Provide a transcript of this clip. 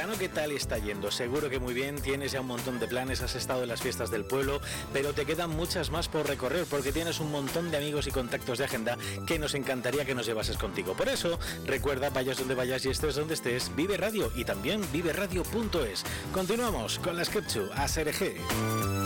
verano, ¿qué tal está yendo? Seguro que muy bien, tienes ya un montón de planes, has estado en las fiestas del pueblo, pero te quedan muchas más por recorrer porque tienes un montón de amigos y contactos de agenda que nos encantaría que nos llevases contigo. Por eso, recuerda, vayas donde vayas y estés donde estés, Vive Radio y también viveradio.es. Continuamos con la Sketchu a Serege.